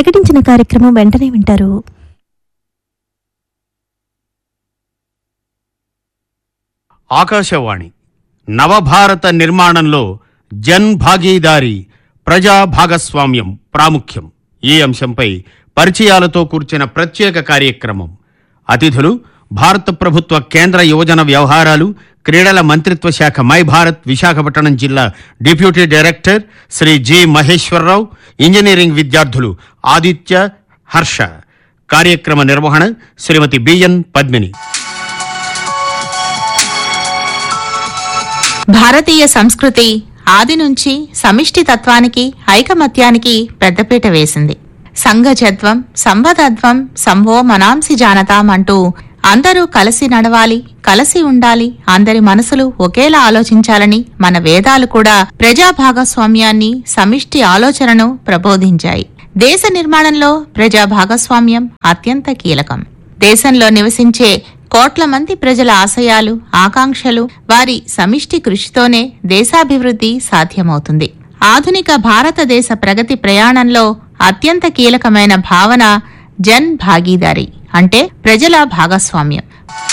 ప్రకటించిన కార్యక్రమం వెంటనే వింటారు. ఆకాశవాణి నవభారత నిర్మాణంలో జన్ భాగీదారీ, ప్రజా భాగస్వామ్యం ప్రాముఖ్యం. ఈ అంశంపై పరిచయాలతో కూర్చిన ప్రత్యేక కార్యక్రమం. అతిథులు భారత ప్రభుత్వ కేంద్ర యువజన వ్యవహారాలు, క్రీడల మంత్రిత్వ శాఖ మై భారత్ విశాఖపట్నం జిల్లా deputy director Shri G Maheswararao, engineering విద్యార్థులు ఆదిత్య, హర్ష. కార్యక్రమ నిర్వహణ శ్రీమతి బిఎన్ పద్మిని. భారతీయ సంస్కృతి ఆది నుంచి సమిష్టి తత్వానికి, ఐకమత్యానికి పెద్దపీట వేసింది. సంఘజత్వం, సంవదత్వం, సంవో మనాంసి జానతాం అంటూ అందరూ కలిసి నడవాలి, కలిసి ఉండాలి, అందరి మనసులు ఒకేలా ఆలోచించాలని మన వేదాలు కూడా ప్రజా భాగస్వామ్యాన్ని, సమిష్టి ఆలోచనను ప్రబోధించాయి. దేశ నిర్మాణంలో ప్రజా భాగస్వామ్యం అత్యంత కీలకం. దేశంలో నివసించే కోట్ల మంది ప్రజల ఆశయాలు, ఆకాంక్షలు, వారి సమిష్టి కృషితోనే దేశాభివృద్ధి సాధ్యమవుతుంది. ఆధునిక భారతదేశ ప్రగతి ప్రయాణంలో అత్యంత కీలకమైన భావన జన్ భాగీదారీ, అంటే ప్రజల భాగస్వామ్యం.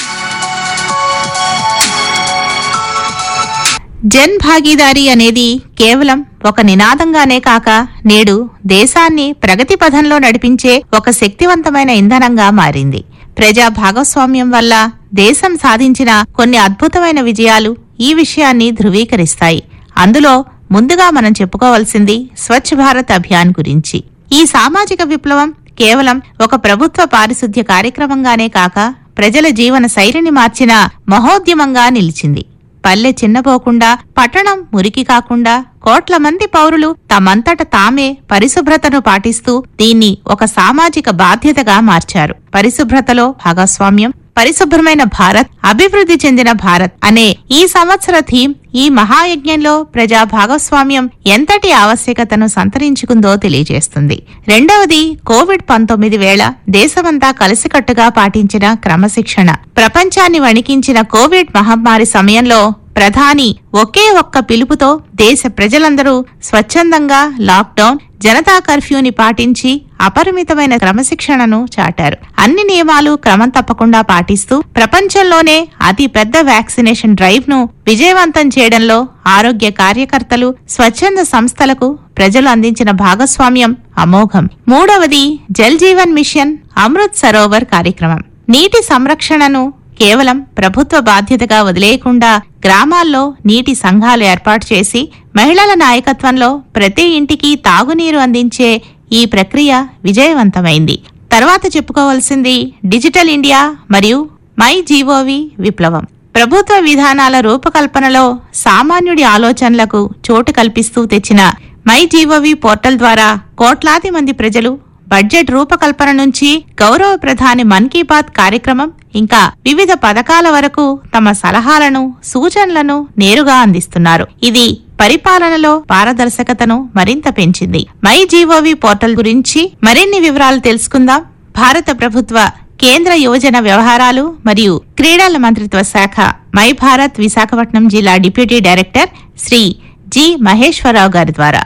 జన్ భాగీదారీ అనేది కేవలం ఒక నినాదంగానే కాక నేడు దేశాన్ని ప్రగతి పథంలో నడిపించే ఒక శక్తివంతమైన ఇంధనంగా మారింది. ప్రజా భాగస్వామ్యం వల్ల దేశం సాధించిన కొన్ని అద్భుతమైన విజయాలు ఈ విషయాన్ని ధృవీకరిస్తాయి. అందులో ముందుగా మనం చెప్పుకోవాల్సింది స్వచ్ఛ భారత్ అభియాన్ గురించి. ఈ సామాజిక విప్లవం కేవలం ఒక ప్రభుత్వ పారిశుద్ధ్య కార్యక్రమంగానే కాక ప్రజల జీవన శైలిని మార్చిన మహోద్యమంగా నిలిచింది. పల్లె చిన్నపోకుండా, పట్టణం మురికి కాకుండా కోట్ల మంది పౌరులు తమంతట తామే పరిశుభ్రతను పాటిస్తూ దీన్ని ఒక సామాజిక బాధ్యతగా మార్చారు. పరిశుభ్రతలో భాగస్వామ్యం, పరిశుభ్రమైన భారత్, అభివృద్ధి చెందిన భారత్ అనే ఈ సంవత్సర థీమ్ ఈ మహాయజ్ఞంలో ప్రజా భాగస్వామ్యం ఎంతటి ఆవశ్యకతను సంతరించుకుందో తెలియజేస్తుంది. రెండవది, కోవిడ్-19 వేళ దేశమంతా కలిసికట్టుగా పాటించిన క్రమశిక్షణ. ప్రపంచాన్ని వణికించిన కోవిడ్ మహమ్మారి సమయంలో ప్రధాని ఒకే ఒక్క పిలుపుతో దేశ ప్రజలందరూ స్వచ్ఛందంగా లాక్డౌన్, జనతా కర్ఫ్యూని పాటించి అపరిమితమైన క్రమశిక్షణను చాటారు. అన్ని నియమాలు క్రమం తప్పకుండా పాటిస్తూ ప్రపంచంలోనే అతి పెద్ద వ్యాక్సినేషన్ డ్రైవ్ ను విజయవంతం చేయడంలో ఆరోగ్య కార్యకర్తలు, స్వచ్ఛంద సంస్థలకు ప్రజలు అందించిన భాగస్వామ్యం అమోఘం. మూడవది, జల్ జీవన్ మిషన్ అమృత్ సరోవర్ కార్యక్రమం. నీటి సంరక్షణను కేవలం ప్రభుత్వ బాధ్యతగా వదిలేయకుండా గ్రామాల్లో నీటి సంఘాలు ఏర్పాటు చేసి మహిళల నాయకత్వంలో ప్రతి ఇంటికి తాగునీరు అందించే ఈ ప్రక్రియ విజయవంతమైంది. తర్వాత చెప్పుకోవాల్సింది డిజిటల్ ఇండియా మరియు మై జీఓవి విప్లవం. ప్రభుత్వ విధానాల రూపకల్పనలో సామాన్యుడి ఆలోచనలకు చోటు కల్పిస్తూ తెచ్చిన మై జీఓవి పోర్టల్ ద్వారా కోట్లాది మంది ప్రజలు బడ్జెట్ రూపకల్పన నుంచి గౌరవ ప్రధాని మన్ కీ బాత్ కార్యక్రమం ఇంకా వివిధ పథకాల వరకు తమ సలహాలను, సూచనలను నేరుగా అందిస్తున్నారు. ఇది పరిపాలనలో పారదర్శకతను మరింత పెంచింది. మై జీఓవి పోర్టల్ గురించి మరిన్ని వివరాలు తెలుసుకుందాం. భారత ప్రభుత్వ కేంద్ర యువజన వ్యవహారాలు మరియు క్రీడల మంత్రిత్వ శాఖ మై భారత్ విశాఖపట్నం జిల్లా deputy director Shri G Maheswararao గారి ద్వారా.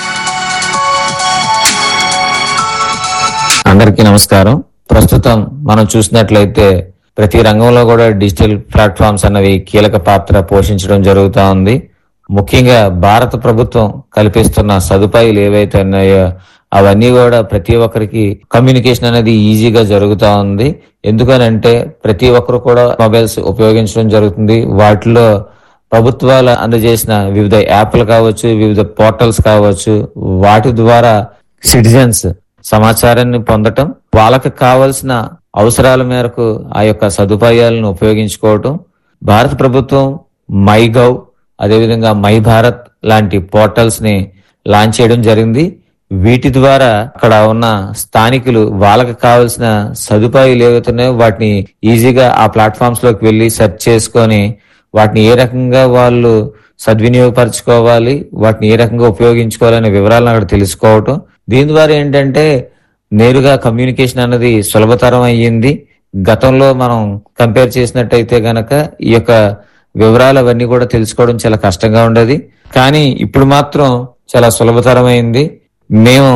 అందరికీ నమస్కారం. ప్రస్తుతం మనం చూసినట్లయితే ప్రతి రంగంలో కూడా డిజిటల్ ప్లాట్ఫామ్స్ అన్నవి కీలక పాత్ర పోషించడం జరుగుతా ఉంది. ముఖ్యంగా భారత ప్రభుత్వం కల్పిస్తున్న సదుపాయాలు ఏవైతే ఉన్నాయో అవన్నీ కూడా ప్రతి ఒక్కరికి కమ్యూనికేషన్ అనేది ఈజీగా జరుగుతా ఉంది. ఎందుకనంటే ప్రతి ఒక్కరు కూడా మొబైల్స్ ఉపయోగించడం జరుగుతుంది. వాటిలో ప్రభుత్వాలు అందజేసిన వివిధ యాప్లు కావచ్చు, వివిధ పోర్టల్స్ కావచ్చు, వాటి ద్వారా సిటిజన్స్ సమాచారాన్ని పొందటం, వాళ్ళకి కావలసిన అవసరాల మేరకు ఆ యొక్క సదుపాయాలను ఉపయోగించుకోవటం. భారత ప్రభుత్వం మై గవ్, అదేవిధంగా మై భారత్ లాంటి పోర్టల్స్ ని లాంచ్ చేయడం జరిగింది. వీటి ద్వారా అక్కడ ఉన్న స్థానికులు వాళ్ళకి కావలసిన సదుపాయాలు ఏవైతున్నాయో వాటిని ఈజీగా ఆ ప్లాట్ఫామ్స్ లోకి వెళ్లి సెర్చ్ చేసుకొని వాటిని ఏ రకంగా వాళ్ళు సద్వినియోగపరచుకోవాలి, వాటిని ఏ రకంగా ఉపయోగించుకోవాలనే వివరాలను అక్కడ తెలుసుకోవటం. దీని ద్వారా ఏంటంటే నేరుగా కమ్యూనికేషన్ అన్నది సులభతరం అయ్యింది. గతంలో మనం కంపేర్ చేసినట్టయితే గనక ఈ యొక్క వివరాలు అవన్నీ కూడా తెలుసుకోవడం చాలా కష్టంగా ఉండేది. కానీ ఇప్పుడు మాత్రం చాలా సులభతరమైంది. మేము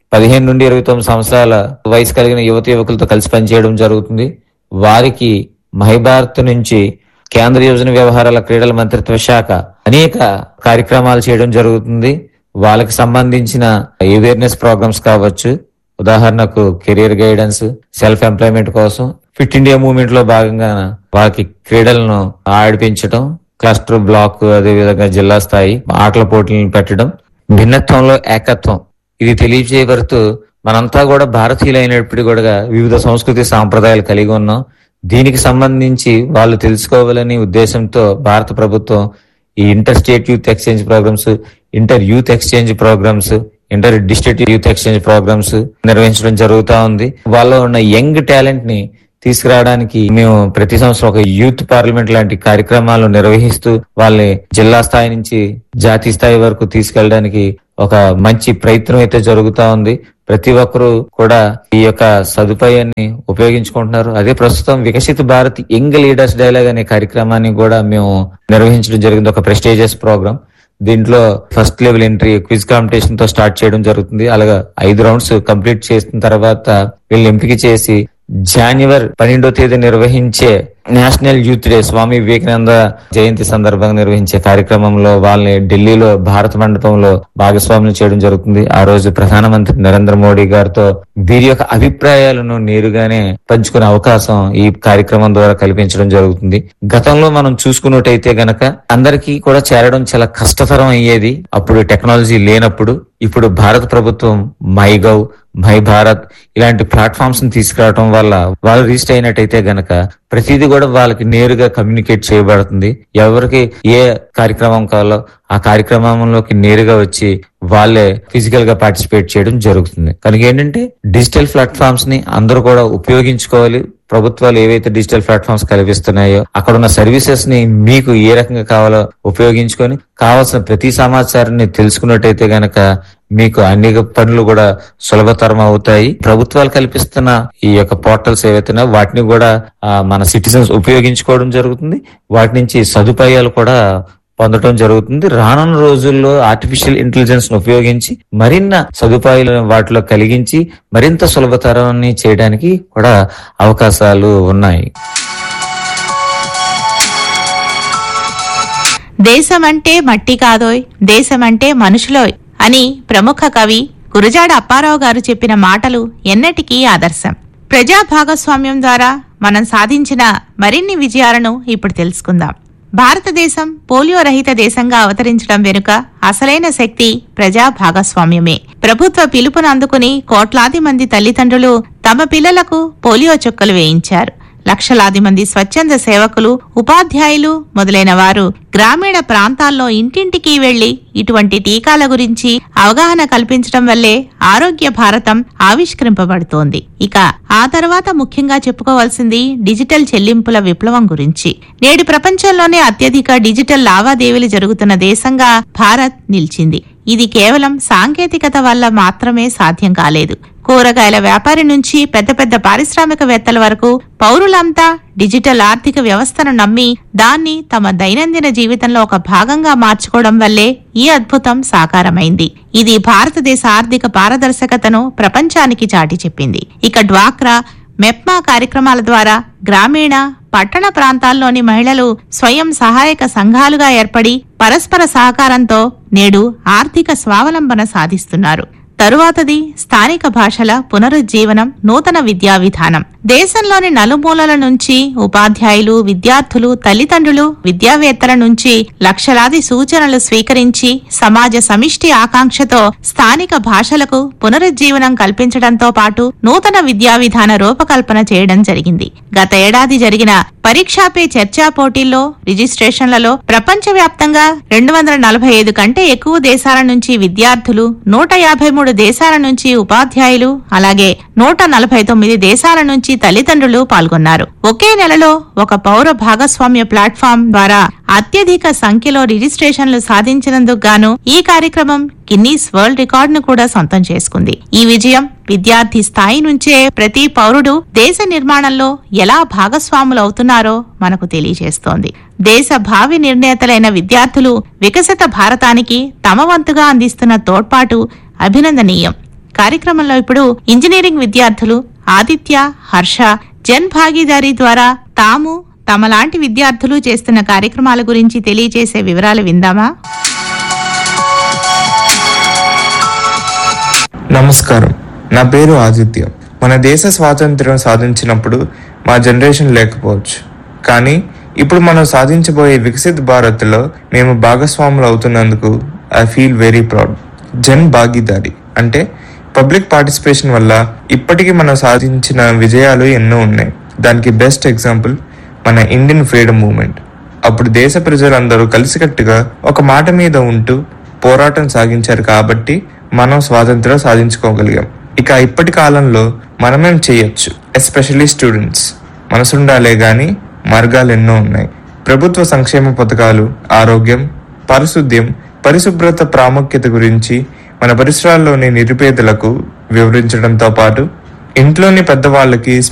15 నుండి 29 సంవత్సరాల వయసు కలిగిన యువకులతో కలిసి పనిచేయడం జరుగుతుంది. వారికి మహిభారత్ నుంచి కేంద్ర యోజన వ్యవహారాల క్రీడల మంత్రిత్వ శాఖ అనేక కార్యక్రమాలు చేయడం జరుగుతుంది. వాళ్ళకి సంబంధించిన అవేర్నెస్ ప్రోగ్రామ్స్ కావచ్చు, ఉదాహరణకు కెరియర్ గైడెన్స్, సెల్ఫ్ ఎంప్లాయ్మెంట్ కోసం ఫిట్ ఇండియా మూవ్మెంట్ లో భాగంగా వాళ్ళకి క్రీడలను ఆడిపించడం, క్లస్టర్ బ్లాక్, అదేవిధంగా జిల్లా స్థాయి ఆటల పోటీలను పెట్టడం, భిన్నత్వంలో ఏకత్వం ఇది తెలియజేయబడుతూ మనంతా కూడా భారతీయులైనప్పటికీ కూడా వివిధ సంస్కృతి సాంప్రదాయాలు కలిగి ఉన్నాం. దీనికి సంబంధించి వాళ్ళు తెలుసుకోవాలని ఉద్దేశంతో భారత ప్రభుత్వం ఈ inter state youth exchange programmes, inter youth exchange programmes, inter district youth exchange programmes నిర్వహించడం జరుగుతా ఉంది. వాళ్ళలో ఉన్న యంగ్ టాలెంట్ ని తీసుకురావడానికి మేము ప్రతి సంవత్సరం ఒక యూత్ పార్లమెంట్ లాంటి కార్యక్రమాలు నిర్వహిస్తూ వాళ్ళని జిల్లా స్థాయి నుంచి జాతీయ స్థాయి వరకు తీసుకెళ్ళడానికి ఒక మంచి ప్రయత్నం అయితే జరుగుతా ఉంది. ప్రతి ఒక్కరూ కూడా ఈ యొక్క సదుపాయాన్ని ఉపయోగించుకుంటున్నారు. అదే ప్రస్తుతం వికసిత భారత్ యంగ్ లీడర్స్ డైలాగ్ అనే కార్యక్రమాన్ని కూడా మేము నిర్వహించడం జరిగింది. ఒక ప్రెస్టీజియస్ ప్రోగ్రామ్. దీంట్లో first level entry quiz competition తో స్టార్ట్ చేయడం జరుగుతుంది. అలాగా 5 రౌండ్స్ కంప్లీట్ చేసిన తర్వాత వీళ్ళు ఎంపిక చేసి జనవరి 12వ తేదీ నిర్వహించే national youth day, Swami Vivekananda జయంతి సందర్భంగా నిర్వహించే కార్యక్రమంలో వాళ్ళని ఢిల్లీలో భారత మండపంలో భాగస్వాములు చేయడం జరుగుతుంది. ఆ రోజు ప్రధానమంత్రి నరేంద్ర మోడీ గారితో వీరి యొక్క అభిప్రాయాలను నేరుగానే పంచుకునే అవకాశం ఈ కార్యక్రమం ద్వారా కల్పించడం జరుగుతుంది. గతంలో మనం చూసుకున్నట్టయితే గనక అందరికీ కూడా చేరడం చాలా కష్టతరం అయ్యేది. అప్పుడు టెక్నాలజీ లేనప్పుడు. ఇప్పుడు భారత ప్రభుత్వం మైగవ్, మై భారత్ ఇలాంటి ప్లాట్ఫామ్స్ ని తీసుకురావడం వల్ల వాళ్ళు రిజిస్టర్ అయినట్టయితే గనక ప్రతిదీ కూడా వాళ్ళకి నేరుగా కమ్యూనికేట్ చేయబడుతుంది. ఎవరికి ఏ కార్యక్రమం కావాలో ఆ కార్యక్రమంలోకి నేరుగా వచ్చి వాళ్ళే ఫిజికల్ గా పార్టిసిపేట్ చేయడం జరుగుతుంది. కనుక ఏంటంటే డిజిటల్ ప్లాట్ఫామ్స్ ని అందరూ కూడా ఉపయోగించుకోవాలి. ప్రభుత్వాలు ఏవైతే డిజిటల్ ప్లాట్ఫామ్స్ కల్పిస్తున్నాయో అక్కడ ఉన్న సర్వీసెస్ ని మీకు ఏ రకంగా కావాలో ఉపయోగించుకొని కావాల్సిన ప్రతి సమాచారాన్ని తెలుసుకున్నట్టయితే గనక మీకు అన్ని పనులు కూడా సులభతరం అవుతాయి. ప్రభుత్వాలు కల్పిస్తున్న ఈ యొక్క పోర్టల్స్ ఏవైతే వాటిని కూడా మన సిటిజన్స్ ఉపయోగించుకోవడం జరుగుతుంది. వాటి నుంచి సదుపాయాలు కూడా పొందడం జరుగుతుంది. రానున్న రోజుల్లో ఆర్టిఫిషియల్ ఇంటెలిజెన్స్ ను ఉపయోగించి మరిన్న సదుపాయాలను వాటిలో కలిగించి మరింత సులభతరాన్ని చేయడానికి కూడా అవకాశాలు ఉన్నాయి. దేశమంటే మట్టి కాదోయ్, దేశమంటే మనుషులోయ్ అని ప్రముఖ కవి గురజాడ అప్పారావు గారు చెప్పిన మాటలు ఎన్నటికీ ఆదర్శం. ప్రజా భాగస్వామ్యం ద్వారా మనం సాధించిన మరిన్ని విజయాలను ఇప్పుడు తెలుసుకుందాం. భారతదేశం పోలియో రహిత దేశంగా అవతరించడం వెనుక అసలైన శక్తి ప్రజా భాగస్వామ్యమే. ప్రభుత్వ పిలుపును అందుకుని కోట్లాది మంది తల్లిదండ్రులు తమ పిల్లలకు పోలియో చుక్కలు వేయించారు. లక్షలాది మంది స్వచ్ఛంద సేవకులు, ఉపాధ్యాయులు మొదలైన వారు గ్రామీణ ప్రాంతాల్లో ఇంటింటికి వెళ్లి ఇటువంటి టీకాల గురించి అవగాహన కల్పించడం వల్లే ఆరోగ్య భారతం ఆవిష్కరింపబడుతోంది. ఇక ఆ తర్వాత ముఖ్యంగా చెప్పుకోవాల్సింది డిజిటల్ చెల్లింపుల విప్లవం గురించి. నేడు ప్రపంచంలోనే అత్యధిక డిజిటల్ లావాదేవీలు జరుగుతున్న దేశంగా భారత్ నిలిచింది. ఇది కేవలం సాంకేతికత వల్ల మాత్రమే సాధ్యం కాలేదు. కూరగాయల వ్యాపారి నుంచి పెద్ద పెద్ద పారిశ్రామికవేత్తల వరకు పౌరులంతా డిజిటల్ ఆర్థిక వ్యవస్థను నమ్మి దాన్ని తమ దైనందిన జీవితంలో ఒక భాగంగా మార్చుకోవడం వల్లే ఈ అద్భుతం సాకారమైంది. ఇది భారతదేశ ఆర్థిక పారదర్శకతను ప్రపంచానికి చాటి చెప్పింది. ఇక డ్వాక్రా, మెప్మా కార్యక్రమాల ద్వారా గ్రామీణ, పట్టణ ప్రాంతాల్లోని మహిళలు స్వయం సహాయక సంఘాలుగా ఏర్పడి పరస్పర సహకారంతో నేడు ఆర్థిక స్వావలంబన సాధిస్తున్నారు. తరువాతది స్థానిక భాషల పునరుజ్జీవనం, నూతన విద్యా విధానం. దేశంలోని నలుమూలల నుంచి ఉపాధ్యాయులు, విద్యార్థులు, తల్లిదండ్రులు, విద్యావేత్తల నుంచి లక్షలాది సూచనలు స్వీకరించి సమాజ సమిష్టి ఆకాంక్షతో స్థానిక భాషలకు పునరుజ్జీవనం కల్పించడంతో పాటు నూతన విద్యా విధాన రూపకల్పన చేయడం జరిగింది. గత ఏడాది జరిగిన పరీక్షా పే చర్చా పోటీల్లో రిజిస్ట్రేషన్లలో ప్రపంచవ్యాప్తంగా 245 కంటే ఎక్కువ దేశాల నుంచి విద్యార్థులు, 153 దేశాల నుంచి ఉపాధ్యాయులు, అలాగే 149 దేశాల నుంచి తల్లిదండ్రులు పాల్గొన్నారు. ఒకే నెలలో ఒక పౌర భాగస్వామ్య ప్లాట్ఫామ్ ద్వారా అత్యధిక సంఖ్యలో రిజిస్ట్రేషన్లు సాధించినందుకు గాను ఈ కార్యక్రమం గిన్నీస్ వరల్డ్ రికార్డును కూడా సొంతం చేసుకుంది. ఈ విజయం విద్యార్థి స్థాయి నుంచే ప్రతి పౌరుడు దేశ నిర్మాణంలో ఎలా భాగస్వాములవుతున్నారో మనకు తెలియజేస్తోంది. దేశ భావి నిర్ణేతలైన విద్యార్థులు వికసిత భారతానికి తమ వంతుగా అందిస్తున్న తోడ్పాటు అభినందనీయం. కార్యక్రమంలో ఇప్పుడు ఇంజనీరింగ్ విద్యార్థులు ఆదిత్య, హర్ష జన్ భాగీదారీ ద్వారా తాము తమలాంటి విద్యార్థులు చేస్తున్న కార్యక్రమాల గురించి తెలియజేసే వివరాలు విందామా? నమస్కారం, నా పేరు ఆదిత్య. మన దేశ స్వాతంత్ర్యం సాధించినప్పుడు మా జనరేషన్ లేకపోవచ్చు, కానీ ఇప్పుడు మనం సాధించబోయే వికసిత్ భారత్లో మేము భాగస్వాములు అవుతున్నందుకు I feel very proud. Jan Bhagidari అంటే పబ్లిక్ పార్టిసిపేషన్ వల్ల ఇప్పటికీ మనం సాధించిన విజయాలు ఎన్నో ఉన్నాయి. దానికి బెస్ట్ ఎగ్జాంపుల్ మన ఇండియన్ ఫ్రీడమ్ మూవ్మెంట్. అప్పుడు దేశ ప్రజలందరూ కలిసికట్టుగా ఒక మాట మీద ఉంటూ పోరాటం సాగించారు కాబట్టి మనం స్వాతంత్రం సాధించుకోగలిగాం. ఇక ఇప్పటి కాలంలో మనమేం చేయొచ్చు? Especially students. మనసుండాలే గాని మార్గాలు ఎన్నో ఉన్నాయి. ప్రభుత్వ సంక్షేమ పథకాలు, ఆరోగ్యం, పారిశుద్ధ్యం, పరిశుభ్రత ప్రాముఖ్యత గురించి మన పరిసరాల్లోని నిరుపేదలకు వివరించడంతో పాటు ఇంట్లోని పెద్దవాళ్ళకి